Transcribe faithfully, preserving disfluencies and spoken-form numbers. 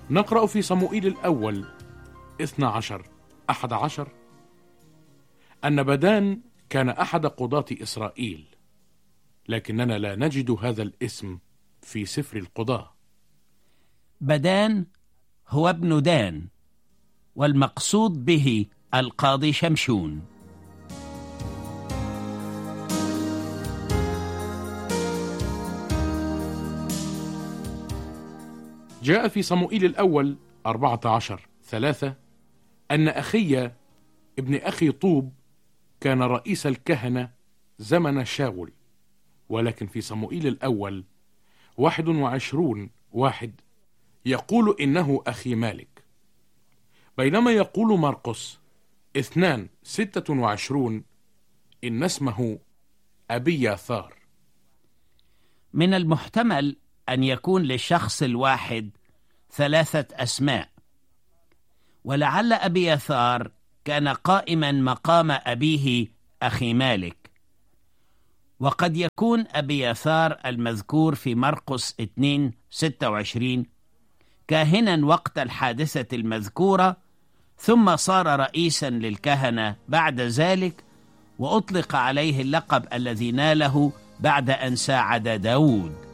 نقرأ في صموئيل الأول اثنى عشر أحد عشر أن بدان كان أحد قضاة إسرائيل، لكننا لا نجد هذا الاسم في سفر القضاة. بدان هو ابن دان، والمقصود به القاضي شمشون. جاء في صموئيل الأول أربعة عشر ثلاثة أن أخي ابن أخي طوب كان رئيس الكهنة زمن شاول، ولكن في صموئيل الأول واحد وعشرون واحد يقول إنه أخي مالك، بينما يقول مرقس اثنان ستة وعشرون إن اسمه أبياثار. من المحتمل أن يكون للشخص الواحد ثلاثة أسماء، ولعل أبياثار كان قائما مقام أبيه أخي مالك، وقد يكون أبياثار المذكور في مرقس اثنين ستة وعشرين كاهنا وقت الحادثة المذكورة، ثم صار رئيسا للكهنة بعد ذلك، وأطلق عليه اللقب الذي ناله بعد أن ساعد داود.